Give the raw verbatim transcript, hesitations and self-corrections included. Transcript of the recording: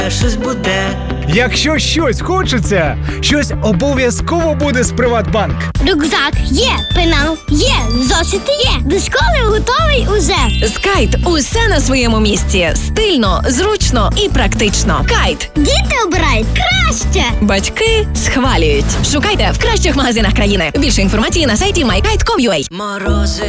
щось буде. Якщо щось хочеться, щось обов'язково буде з Приватбанк. Рюкзак є, пенал є, зошити є. До школи готовий уже. З Кайт усе на своєму місці. Стильно, зручно і практично. Кайт. Діти обирають краще. Батьки схвалюють. Шукайте в кращих магазинах країни. Більше інформації на сайті май кайт крапка ком крапка ю а. Морози